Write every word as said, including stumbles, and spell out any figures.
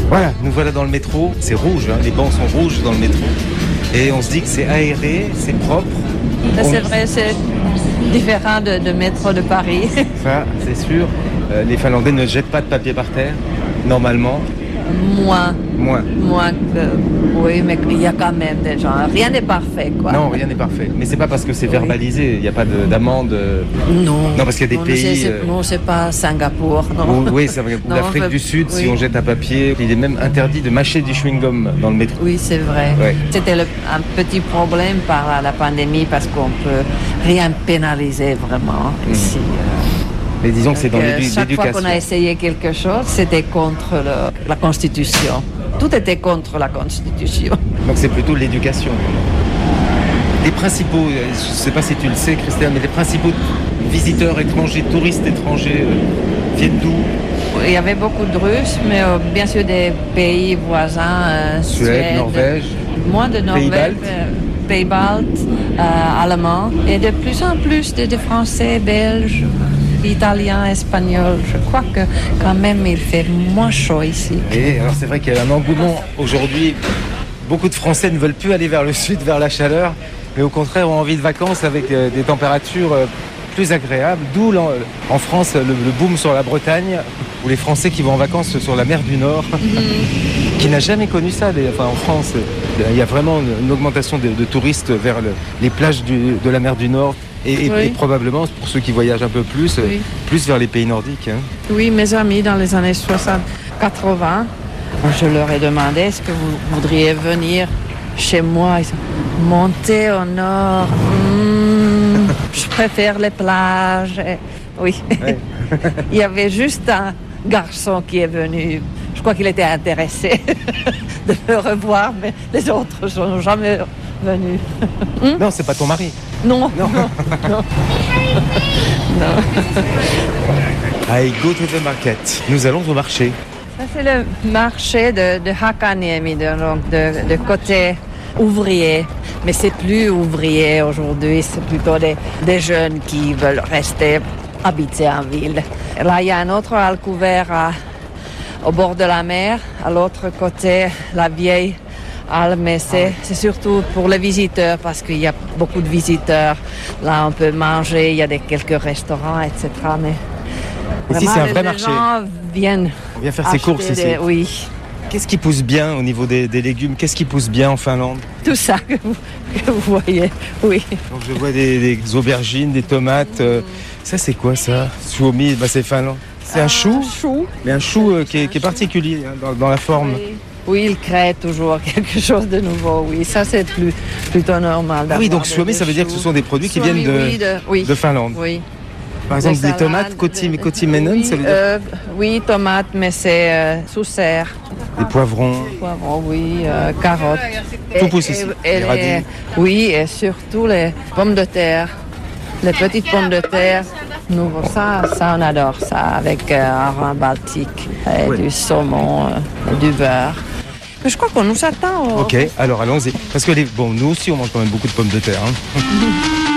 Voilà, nous voilà dans le métro. C'est rouge, hein, les bancs sont rouges dans le métro. Et on se dit que c'est aéré, c'est propre. Mais On- c'est vrai, c'est différent de, de métro de Paris. Ça, c'est sûr. Euh, les Finlandais ne jettent pas de papier par terre, normalement. Moins, Moins. moins que... Oui, mais il y a quand même des gens. Rien n'est parfait, quoi. Non, rien n'est parfait. Mais c'est pas parce que c'est Oui. verbalisé. Il n'y a pas de- d'amende. euh, Non. Non, parce qu'il y a des Non, pays, c'est- c'est- euh, Non, c'est pas Singapour, non. Ou- oui, c'est vrai. Ou Non, l'Afrique on peut- du Sud, si oui. on jette un papier, il est même interdit de mâcher du chewing-gum dans le métro. Oui, c'est vrai. Ouais. C'était le- un petit problème par la, la pandémie parce qu'on peut rien pénaliser vraiment Mhm. ici. euh. Mais disons que c'est dans Donc, euh, l'édu- chaque fois l'éducation. qu'on a essayé quelque chose, c'était contre le- la Constitution. Tout était contre la Constitution. Donc c'est plutôt l'éducation. Les principaux, euh, je ne sais pas si tu le sais Christelle, mais les principaux visiteurs étrangers, touristes étrangers euh, viennent d'où? Il y avait beaucoup de Russes, mais euh, bien sûr des pays voisins, euh, Suède, Suède, Norvège. moins de Norvège, Pays-Baltes. euh, Pays-Baltes, euh, Allemands, et de plus en plus de, de Français, Belges, Italiens, Espagnols. Je crois que quand même il fait moins chaud ici. Et alors c'est vrai qu'il y a un engouement aujourd'hui. Beaucoup de Français ne veulent plus aller vers le sud, vers la chaleur, mais au contraire ont envie de vacances avec euh, des températures euh, plus agréables. D'où l'en- en France le, le boom sur la Bretagne, ou les Français qui vont en vacances sur la mer du Nord, qui n'a jamais connu ça. des- Enfin, en France, euh, il y a vraiment une, une augmentation de, de touristes vers le- les plages du- de la mer du Nord. Et, et- Oui. et probablement, pour ceux qui voyagent un peu plus, euh, Oui. plus vers les pays nordiques. hein. Oui, mes amis dans les années soixante quatre-vingts, je leur ai demandé est-ce que vous voudriez venir chez moi. Ils ont monté au nord. Hmm, je préfère les plages. Et- oui. Ouais. Il y avait juste un garçon qui est venu. Je crois qu'il était intéressé de me revoir, mais les autres ne sont jamais venus. Non, c'est pas ton mari. Non, Non. non, non. non. I go to the market. Nous allons au marché. Ça, c'est le marché de, de Hakaniemi, de, donc de, de côté ouvrier. Mais c'est plus ouvrier aujourd'hui, c'est plutôt des, des jeunes qui veulent rester habiter en ville. Et là, il y a un autre hall couvert à- au bord de la mer. À l'autre côté, la vieille halle, mais c'est, c'est surtout pour les visiteurs parce qu'il y a beaucoup de visiteurs. Là, on peut manger, il y a des, quelques restaurants, et cetera. Mais Ici, vraiment, c'est un les- vrai les marché. gens viennent On vient faire ses acheter courses ici. des- oui, Qu'est-ce qui pousse bien au niveau des, des légumes? Qu'est-ce qui pousse bien en Finlande? tout ça que vous, que vous voyez, oui. Donc je vois des, des aubergines, des tomates. euh, ça c'est quoi ça? Suomi, bah, c'est finlandais. C'est un chou, chou. mais un chou euh, qui, est, qui est particulier hein, dans, dans la forme. Oui. Oui, il crée toujours quelque chose de nouveau, oui. Ça, c'est plus, plutôt normal. Ah oui, d'avoir donc des- Suomi, des ça veut dire que ce choux. sont des produits qui Suomi, viennent de, oui, de, oui. de Finlande. Oui. Par exemple, des, salades, tomates, koti, de- kotimenon, oui, ça veut dire euh, oui, tomates, mais c'est euh, sous serre. des poivrons. Poivrons, oui, euh, carottes. Tout Et- pousse et- ici, et les les- radis. oui, et surtout les pommes de terre. Les petites pommes de terre. Nouveau, ça, ça, on adore ça, avec euh, un rhum baltique, et Oui. du saumon, euh, du beurre. Mais je crois qu'on nous attend. au- Ok, alors allons-y. Parce que les, bon, nous aussi, on mange quand même beaucoup de pommes de terre. hein.